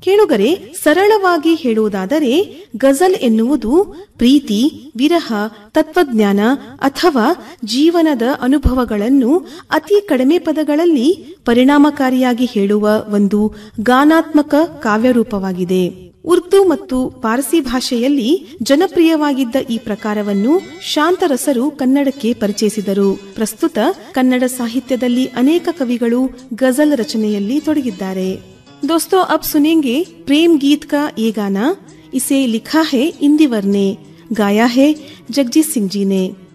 ಕೇಳುಗರೆ, ಸರಳವಾಗಿ ಹೇಳುವುದಾದರೆ ಗಜಲ್ ಎನ್ನುವುದು ಪ್ರೀತಿ, ವಿರಹ, ತತ್ವಜ್ಞಾನ ಅಥವಾ ಜೀವನದ ಅನುಭವಗಳನ್ನು ಅತಿ ಕಡಿಮೆ ಪದಗಳಲ್ಲಿ ಪರಿಣಾಮಕಾರಿಯಾಗಿ ಹೇಳುವ ಒಂದು ಗಾನಾತ್ಮಕ ಕಾವ್ಯರೂಪವಾಗಿದೆ. ಉರ್ದು ಮತ್ತು ಪಾರ್ಸಿ ಭಾಷೆಯಲ್ಲಿ ಜನಪ್ರಿಯವಾಗಿದ್ದ ಈ ಪ್ರಕಾರವನ್ನು ಶಾಂತರಸರು ಕನ್ನಡಕ್ಕೆ ಪರಿಚಯಿಸಿದರು. ಪ್ರಸ್ತುತ ಕನ್ನಡ ಸಾಹಿತ್ಯದಲ್ಲಿ ಅನೇಕ ಕವಿಗಳು ಗಜಲ್ ರಚನೆಯಲ್ಲಿ ತೊಡಗಿದ್ದಾರೆ. दोस्तों, अब सुनेंगे प्रेम गीत का ये गाना. इसे लिखा है इंदिवर ने, गाया है जगजीत सिंह जी ने.